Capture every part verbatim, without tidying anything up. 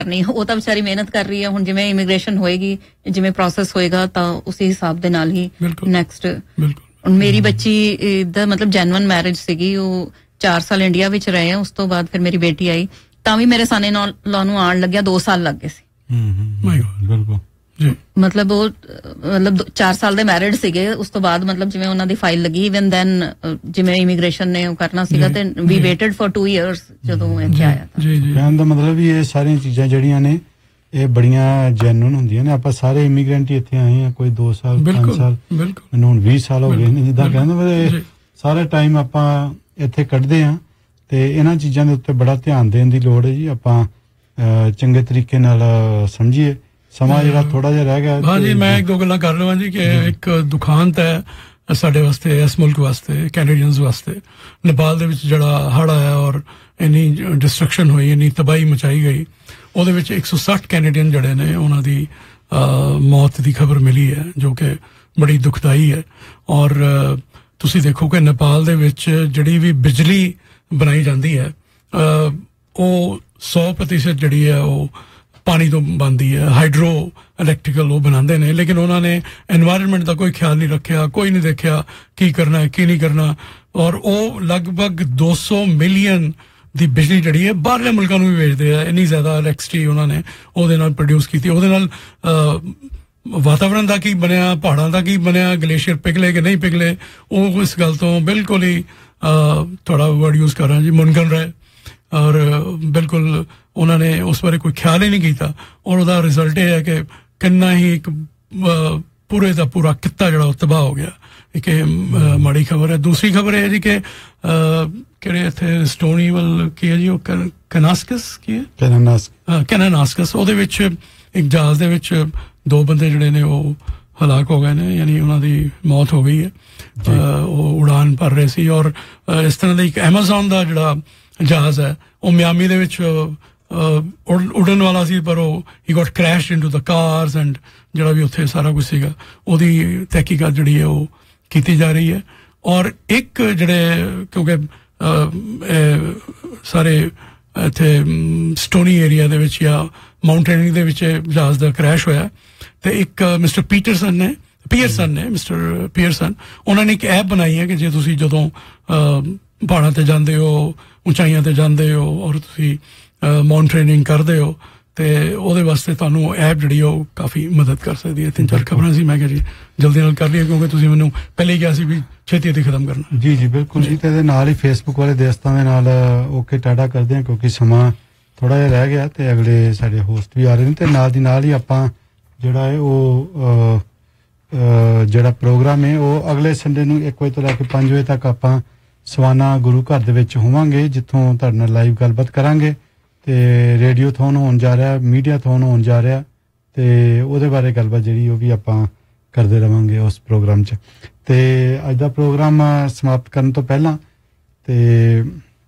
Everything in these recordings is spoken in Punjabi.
ਨਹੀਂ ਉਹ ਤਾਂ ਵਿਚਾਰੀ ਮਿਹਨਤ ਕਰ ਰਹੀ ਹੈ ਹੁਣ ਜਿਵੇਂ ਇਮੀਗ੍ਰੇਸ਼ਨ ਹੋਏਗੀ ਜਿਵੇਂ ਪ੍ਰੋਸੈਸ ਹੋਏਗਾ ਤਾਂ ਉਸੇ ਹਿਸਾਬ ਦੇ ਨਾਲ ਹੀ ਨੈਕਸਟ ਹੁਣ ਮੇਰੀ ਬੱਚੀ ਦਾ ਮਤਲਬ ਜੈਨੂਇਨ ਮੈਰਿਜ ਸੀਗੀ ਉਹ ਚਾਰ ਸਾਲ ਇੰਡੀਆ ਵਿੱਚ ਰਹੇ ਉਸ ਤੋਂ ਬਾਅਦ ਫਿਰ ਮੇਰੀ ਬੇਟੀ ਆਈ ਤਾਂ ਵੀ ਮੇਰੇ ਸਾਨੇ ਲਾ ਨੂੰ ਆਉਣ ਲੱਗਿਆ ਦੋ ਸਾਲ ਲੱਗ ਗਏ ਸੀ ਬਿਲਕੁਲ ਮਤਲਬ ਉਹ ਮਤਲਬ ਚਾਰ ਸਾਲ ਦੇ ਮੈਰਿਡ ਸੀਗੇ ਉਸ ਤੋਂ ਬਾਅਦ ਮਤਲਬ ਜਿਵੇਂ ਉਹਨਾਂ ਦੀ ਫਾਈਲ ਲੱਗੀ ਇਵਨ ਦੈਨ ਜਿਵੇਂ ਇਮੀਗ੍ਰੇਸ਼ਨ ਨੇ ਉਹ ਕਰਨਾ ਸੀਗਾ ਤੇ ਵੀ ਵੇਟਡ ਫॉर ਟੂ ਇਅਰਸ ਜਦੋਂ ਇੱਥੇ ਆਇਆ ਤਾਂ ਕਹਿਣ ਦਾ ਮਤਲਬ ਵੀ ਇਹ ਸਾਰੀਆਂ ਚੀਜ਼ਾਂ ਜਿਹੜੀਆਂ ਨੇ ਇਹ ਬੜੀਆਂ ਜੈਨੂਇਨ ਹੁੰਦੀਆਂ ਨੇ ਆਪਾਂ ਸਾਰੇ ਇਮੀਗ੍ਰੈਂਟ ਹੀ ਇੱਥੇ ਆਏ ਆ ਕੋਈ ਦੋ ਸਾਲ ਪੰਜ ਸਾਲ ਮੈਨੂੰ ਹੁਣ ਵੀਹ ਸਾਲ ਹੋ ਗਏ ਨੇ ਜਿੱਦਾਂ ਕਹਿੰਦੇ ਸਾਰੇ ਟਾਈਮ ਆਪਾਂ ਇੱਥੇ ਕੱਢਦੇ ਆ ਤੇ ਇਹਨਾਂ ਚੀਜ਼ਾਂ ਦੇ ਉੱਤੇ ਬੜਾ ਧਿਆਨ ਦੇਣ ਦੀ ਲੋੜ ਹੈ ਜੀ ਆਪਾਂ ਚੰਗੇ ਤਰੀਕੇ ਨਾਲ ਸਮਝੀਏ ਸਮਾਂ ਜਿਹੜਾ ਥੋੜਾ ਜਿਹਾ ਰਹਿ ਗਿਆ ਹਾਂਜੀ ਮੈਂ ਇੱਕ ਦੋ ਗੱਲਾਂ ਕਰ ਲਵਾਂ ਜੀ ਕਿ ਇੱਕ ਦੁਖਾਂਤ ਹੈ ਸਾਡੇ ਵਾਸਤੇ ਇਸ ਮੁਲਕ ਵਾਸਤੇ ਕੈਨੇਡੀਅਨਸ ਵਾਸਤੇ ਨੇਪਾਲ ਦੇ ਵਿੱਚ ਜਿਹੜਾ ਹੜ੍ਹ ਆਇਆ ਔਰ ਇੰਨੀ ਡਿਸਟਰਕਸ਼ਨ ਹੋਈ ਇੰਨੀ ਤਬਾਹੀ ਮਚਾਈ ਗਈ ਉਹਦੇ ਵਿੱਚ ਇੱਕ ਸੌ ਸੱਠ ਕੈਨੇਡੀਅਨ ਜਿਹੜੇ ਨੇ ਉਹਨਾਂ ਦੀ ਮੌਤ ਦੀ ਖਬਰ ਮਿਲੀ ਹੈ ਜੋ ਕਿ ਬੜੀ ਦੁਖਦਾਈ ਹੈ ਔਰ ਤੁਸੀਂ ਦੇਖੋ ਕਿ ਨੇਪਾਲ ਦੇ ਵਿੱਚ ਜਿਹੜੀ ਵੀ ਬਿਜਲੀ ਬਣਾਈ ਜਾਂਦੀ ਹੈ ਉਹ ਸੌ ਪ੍ਰਤੀਸ਼ਤ ਜਿਹੜੀ ਹੈ ਉਹ ਪਾਣੀ ਤੋਂ ਬਣਦੀ ਹੈ ਹਾਈਡਰੋ ਇਲੈਕਟ੍ਰੀਕਲ ਉਹ ਬਣਾਉਂਦੇ ਨੇ ਲੇਕਿਨ ਉਹਨਾਂ ਨੇ ਐਨਵਾਇਰਨਮੈਂਟ ਦਾ ਕੋਈ ਖਿਆਲ ਨਹੀਂ ਰੱਖਿਆ ਕੋਈ ਨਹੀਂ ਦੇਖਿਆ ਕੀ ਕਰਨਾ ਹੈ ਕੀ ਨਹੀਂ ਕਰਨਾ ਔਰ ਉਹ ਲਗਭਗ ਦੋ ਸੌ ਮਿਲੀਅਨ ਦੀ ਬਿਜਲੀ ਜਿਹੜੀ ਹੈ ਬਾਹਰਲੇ ਮੁਲਕਾਂ ਨੂੰ ਵੀ ਵੇਚਦੇ ਆ ਇੰਨੀ ਜ਼ਿਆਦਾ ਇਲੈਕਟ੍ਰਿਸਿਟੀ ਉਹਨਾਂ ਨੇ ਉਹਦੇ ਨਾਲ ਪ੍ਰੋਡਿਊਸ ਕੀਤੀ ਉਹਦੇ ਨਾਲ ਵਾਤਾਵਰਨ ਦਾ ਕੀ ਬਣਿਆ ਪਹਾੜਾਂ ਦਾ ਕੀ ਬਣਿਆ ਗਲੇਸ਼ੀਅਰ ਪਿਘਲੇ ਕਿ ਨਹੀਂ ਪਿਘਲੇ ਉਹ ਇਸ ਗੱਲ ਤੋਂ ਬਿਲਕੁਲ ਹੀ ਥੋੜਾ ਵਰਡ ਯੂਜ਼ ਕਰ ਰਹਾ ਜੀ ਮੁਨਕਰ ਰਹੇ ਔਰ ਬਿਲਕੁਲ ਉਹਨਾਂ ਨੇ ਉਸ ਬਾਰੇ ਕੋਈ ਖਿਆਲ ਹੀ ਨਹੀਂ ਕੀਤਾ ਔਰ ਉਹਦਾ ਰਿਜ਼ਲਟ ਇਹ ਹੈ ਕਿ ਕਿੰਨਾ ਹੀ ਇੱਕ ਪੂਰੇ ਦਾ ਪੂਰਾ ਕਿੱਤਾ ਜਿਹੜਾ ਉਹ ਤਬਾਹ ਹੋ ਗਿਆ ਇੱਕ ਮਾੜੀ ਖਬਰ ਹੈ ਦੂਸਰੀ ਖਬਰ ਇਹ ਹੈ ਜੀ ਕਿ ਕਿਹੜੇ ਇੱਥੇ ਸਟੋਨੀਵਲ ਕੀ ਹੈ ਜੀ ਉਹ ਕਨਾਸਕਸ ਕੀ ਹੈ ਕੈਨਾਨਾਸਕਸ ਕੈਨਾਨਾਸਕਸ ਉਹਦੇ ਵਿੱਚ ਇੱਕ ਜਹਾਜ਼ ਦੇ ਵਿੱਚ ਦੋ ਬੰਦੇ ਜਿਹੜੇ ਨੇ ਉਹ ਹਲਾਕ ਹੋ ਗਏ ਨੇ ਯਾਨੀ ਉਹਨਾਂ ਦੀ ਮੌਤ ਹੋ ਗਈ ਹੈ ਉਹ ਉਡਾਨ ਭਰ ਰਹੇ ਸੀ ਔਰ ਇਸ ਤਰ੍ਹਾਂ ਦਾ ਇੱਕ ਐਮਾਜ਼ੋਨ ਦਾ ਜਿਹੜਾ ਜਹਾਜ਼ ਹੈ ਉਹ ਮਿਆਮੀ ਦੇ ਵਿੱਚ ਉਡਣ ਵਾਲਾ ਸੀ ਪਰ ਉਹ ਹੀ goat ਕ੍ਰੈਸ਼ਡ into the cars and ਜਿਹੜਾ ਵੀ ਉੱਥੇ ਸਾਰਾ ਕੁਝ ਸੀਗਾ ਉਹਦੀ ਤਹਿਕੀਕਾਤ ਜਿਹੜੀ ਹੈ ਉਹ ਕੀਤੀ ਜਾ ਰਹੀ ਹੈ ਔਰ ਇੱਕ ਜਿਹੜੇ ਕਿਉਂਕਿ ਸਾਰੇ ਇੱਥੇ ਸਟੋਨੀ ਏਰੀਆ ਦੇ ਵਿੱਚ ਜਾਂ ਮਾਊਂਟੇਨਿੰਗ ਦੇ ਵਿੱਚ ਜਹਾਜ਼ ਦਾ ਕ੍ਰੈਸ਼ ਹੋਇਆ ਤੇ ਇੱਕ ਮਿਸਟਰ ਪੀਟਰਸਨ ਨੇ ਪੀਅਰਸਨ ਨੇ ਮਿਸਟਰ ਪੀਅਰਸਨ ਉਹਨਾਂ ਨੇ ਇੱਕ ਐਪ ਬਣਾਈ ਹੈ ਕਿ ਜੇ ਤੁਸੀਂ ਜਦੋਂ ਪਹਾੜਾਂ ਤੇ ਜਾਂਦੇ ਹੋ ਉਚਾਈਆਂ ਤੇ ਜਾਂਦੇ ਹੋ ਔਰ ਤੁਸੀਂ ਮਾਊਂਟੇਨਿੰਗ ਕਰਦੇ ਹੋ ਤੇ ਉਹਦੇ ਵਾਸਤੇ ਤੁਹਾਨੂੰ ਐਪ ਜਿਹੜੀ ਉਹ ਕਾਫੀ ਮਦਦ ਕਰ ਸਕਦੀ ਹੈ ਤਿੰਨ ਚਾਰ ਖਬਰਾਂ ਸੀ ਮੈਂ ਕਿਹਾ ਜੀ ਜਲਦੀ ਨਾਲ ਕਰ ਲਈਏ ਕਿਉਂਕਿ ਤੁਸੀਂ ਮੈਨੂੰ ਪਹਿਲੇ ਹੀ ਕਿਹਾ ਸੀ ਵੀ ਛੇਤੀ ਛੇਤੀ ਖਤਮ ਕਰਨਾ ਜੀ ਜੀ ਬਿਲਕੁਲ ਜੀ ਤੇ ਇਹਦੇ ਨਾਲ ਹੀ ਫੇਸਬੁੱਕ ਵਾਲੇ ਦੋਸਤਾਂ ਦੇ ਨਾਲ ਓਕੇ ਟਾਟਾ ਕਰਦੇ ਹਾਂ ਕਿਉਂਕਿ ਸਮਾਂ ਥੋੜਾ ਜਿਹਾ ਰਹਿ ਗਿਆ ਤੇ ਅਗਲੇ ਸਾਡੇ ਹੋਸਟ ਵੀ ਆ ਰਹੇ ਨੇ ਤੇ ਨਾਲ ਦੀ ਨਾਲ ਹੀ ਆਪਾਂ ਜਿਹੜਾ ਹੈ ਉਹ ਜਿਹੜਾ ਪ੍ਰੋਗਰਾਮ ਹੈ ਉਹ ਅਗਲੇ ਸੰਡੇ ਨੂੰ ਇੱਕ ਵਜੇ ਤੋਂ ਲੈ ਕੇ ਪੰਜ ਵਜੇ ਤੱਕ ਆਪਾਂ ਸਵਾਨਾ ਗੁਰੂ ਘਰ ਦੇ ਵਿੱਚ ਹੋਵਾਂਗੇ ਜਿੱਥੋਂ ਤੁਹਾਡੇ ਨਾਲ ਲਾਈਵ ਗੱਲਬਾਤ ਕਰਾਂਗੇ ਤੇ ਰੇਡੀਓ ਥੋਨ ਹੋਣ ਜਾ ਰਿਹਾ ਮੀਡੀਆ ਥੋਨ ਹੋਣ ਜਾ ਰਿਹਾ ਤੇ ਉਹਦੇ ਬਾਰੇ ਗੱਲਬਾਤ ਜਿਹੜੀ ਉਹ ਵੀ ਆਪਾਂ ਕਰਦੇ ਰਵਾਂਗੇ ਉਸ ਪ੍ਰੋਗਰਾਮ 'ਚ ਤੇ ਅੱਜ ਦਾ ਪ੍ਰੋਗਰਾਮ ਸਮਾਪਤ ਕਰਨ ਤੋਂ ਪਹਿਲਾਂ ਤੇ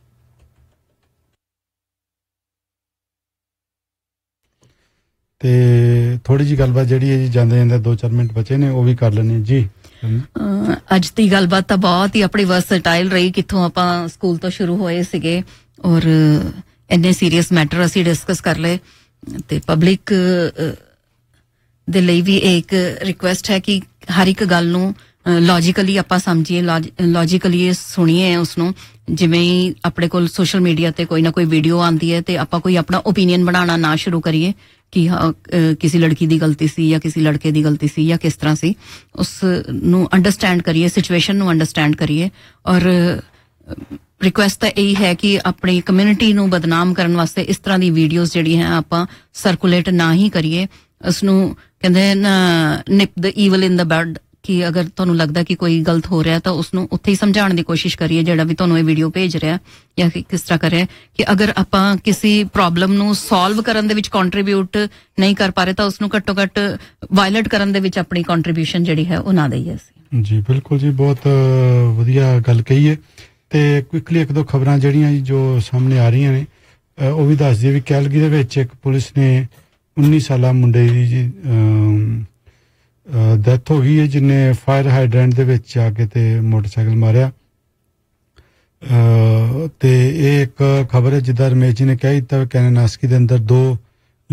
ਤੇ ਥੋੜੀ ਜਿਹੀ ਗੱਲਬਾਤ ਜਿਹੜੀ ਹੈ ਜੀ ਜਾਂਦੇ ਜਾਂਦੇ ਦੋ ਚਾਰ ਮਿੰਟ ਬਚੇ ਨੇ ਉਹ ਵੀ ਕਰ ਲੈਣੇ ਜੀ ਅੱਜ ਦੀ ਗੱਲਬਾਤ ਤਾਂ ਬਹੁਤ ਹੀ ਆਪਣੀ ਵਰਸਟਾਈਲ ਰਹੀ ਕਿੱਥੋਂ ਆਪਾਂ ਸਕੂਲ ਤੋਂ ਸ਼ੁਰੂ ਹੋਏ ਸੀਗੇ ਔਰ ਇੰਨੇ ਸੀਰੀਅਸ ਮੈਟਰ ਅਸੀਂ ਡਿਸਕਸ ਕਰ ਲਏ ਤੇ ਪਬਲਿਕ ਦੇ ਲਈ ਵੀ ਇੱਕ ਰਿਕੁਐਸਟ ਹੈ ਕਿ ਹਰ ਇੱਕ ਗੱਲ ਨੂੰ ਲੌਜੀਕਲੀ ਆਪਾਂ ਸਮਝੀਏ ਲੌਜੀਕਲੀ ਸੁਣੀਏ ਉਸਨੂੰ ਜਿਵੇਂ ਹੀ ਆਪਣੇ ਕੋਲ ਸੋਸ਼ਲ ਮੀਡੀਆ ਤੇ ਕੋਈ ਨਾ ਕੋਈ ਵੀਡੀਓ ਆਉਂਦੀ ਹੈ ਤੇ ਆਪਾਂ ਕੋਈ ਆਪਣਾ ਓਪੀਨੀਅਨ ਬਣਾਉਣਾ ਨਾ ਸ਼ੁਰੂ ਕਰੀਏ ਕਿ ਕਿਸੇ ਲੜਕੀ ਦੀ ਗਲਤੀ ਸੀ ਜਾਂ ਕਿਸੇ ਲੜਕੇ ਦੀ ਗਲਤੀ ਸੀ ਜਾਂ ਕਿਸ ਤਰ੍ਹਾਂ ਸੀ ਉਸ ਨੂੰ ਅੰਡਰਸਟੈਂਡ ਕਰੀਏ ਸਿਚੁਏਸ਼ਨ ਨੂੰ ਅੰਡਰਸਟੈਂਡ ਕਰੀਏ ਔਰ ਰਿਕੁਐਸਟ ਤਾਂ ਇਹੀ ਹੈ ਕਿ ਆਪਣੀ ਕਮਿਊਨਿਟੀ ਨੂੰ ਬਦਨਾਮ ਕਰਨ ਵਾਸਤੇ ਇਸ ਤਰ੍ਹਾਂ ਦੀ ਵੀਡੀਓਜ਼ ਜਿਹੜੀ ਹੈ ਆਪਾਂ ਸਰਕੂਲੇਟ ਨਾ ਹੀ ਕਰੀਏ ਉਸਨੂੰ ਕਹਿੰਦੇ ਨਾ ਨਿਪ ਦ ਈਵਲ ਇਨ ਦ ਬਡ ਕਿ ਅਗਰ ਤੁਹਾਨੂੰ ਲੱਗਦਾ ਕਿ ਕੋਈ ਗਲਤ ਹੋ ਰਿਹਾ ਤਾਂ ਉਸਨੂੰ ਉੱਥੇ ਹੀ ਸਮਝਾਉਣ ਦੀ ਕੋਸ਼ਿਸ਼ ਕਰੀਏ ਜਿਹੜਾ ਵੀ ਤੁਹਾਨੂੰ ਇਹ ਵੀਡੀਓ ਭੇਜ ਰਿਹਾ ਜਾਂ ਕਿਸ ਤਰ੍ਹਾਂ ਕਰ ਰਿਹਾ ਕਿ ਅਗਰ ਆਪਾਂ ਕਿਸੇ ਪ੍ਰੋਬਲਮ ਨੂੰ ਸੋਲਵ ਕਰਨ ਦੇ ਵਿੱਚ ਕੰਟਰੀਬਿਊਟ ਨਹੀਂ ਕਰ ਪਾ ਰਹੇ ਤਾਂ ਉਸਨੂੰ ਘੱਟੋ ਘੱਟ ਵਾਇਲੇਟ ਕਰਨ ਦੇ ਵਿੱਚ ਆਪਣੀ ਕੰਟਰੀਬਿਊਸ਼ਨ ਜਿਹੜੀ ਹੈ ਉਹ ਨਾ ਦਈਏ ਅਸੀਂ ਜੀ ਬਿਲਕੁਲ ਜੀ ਬਹੁਤ ਵਧੀਆ ਗੱਲ ਕਹੀ ਹੈ ਤੇ ਕੁਇਕਲੀ ਇੱਕ ਦੋ ਖਬਰਾਂ ਜਿਹੜੀਆਂ ਜੋ ਸਾਹਮਣੇ ਆ ਰਹੀਆਂ ਨੇ ਉਹ ਵੀ ਦੱਸ ਦਈਏ ਵੀ ਕੈਲਗਰੀ ਦੇ ਵਿੱਚ ਇੱਕ ਪੁਲਿਸ ਨੇ ਉੱਨੀ ਸਾਲਾ ਮੁੰਡੇ ਦੀ ਜੀ ਡੈਥ ਹੋ ਗਈ ਹੈ ਜਿਹਨੇ ਫਾਇਰ ਹਾਈਡਰੈਂਟ ਦੇ ਵਿੱਚ ਆ ਕੇ ਤੇ ਮੋਟਰਸਾਈਕਲ ਮਾਰਿਆ ਤੇ ਇਹ ਇੱਕ ਖਬਰ ਹੈ ਜਿੱਦਾਂ ਰਮੇਸ਼ ਜੀ ਨੇ ਕਹਿ ਦਿੱਤਾ ਕੈਨਾਨਾਸਕੀ ਦੇ ਅੰਦਰ ਦੋ